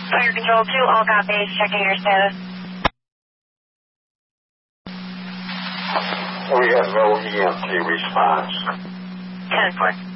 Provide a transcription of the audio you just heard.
Fire Control 2, all copies, checking your status. We have no EMT response. 10-4.